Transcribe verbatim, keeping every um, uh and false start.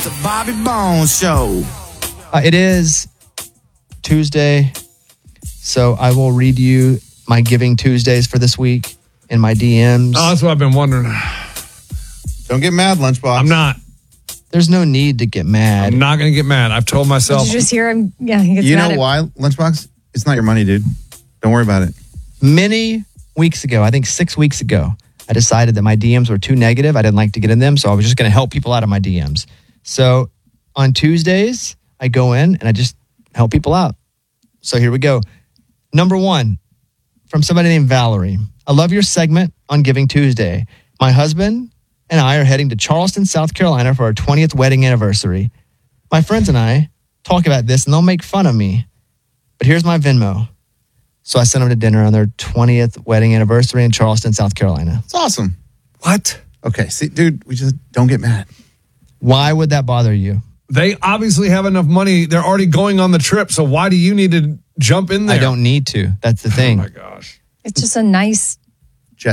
The Bobby Bones Show. Uh, it is Tuesday, so I will read you my Giving Tuesdays for this week in my D Ms. Oh, that's what I've been wondering. Don't get mad, Lunchbox. I'm not. There's no need to get mad. I'm not going to get mad. I've told myself. Did you just hear him? Yeah, he gets You mad know at- why, Lunchbox? It's not your money, dude. Don't worry about it. Many weeks ago, I think six weeks ago, I decided that my D Ms were too negative. I didn't like to get in them, so I was just going to help people out of my D Ms. So on Tuesdays, I go in and I just help people out. So here we go. Number one, from somebody named Valerie. I love your segment on Giving Tuesday. My husband and I are heading to Charleston, South Carolina for our twentieth wedding anniversary. My friends and I talk about this and they'll make fun of me. But here's my Venmo. So I sent them to dinner on their twentieth wedding anniversary in Charleston, South Carolina. It's awesome. What? Okay, see, dude, we just don't get mad. Why would that bother you? They obviously have enough money. They're already going on the trip. So why do you need to jump in there? I don't need to. That's the thing. Oh, my gosh. It's just a nice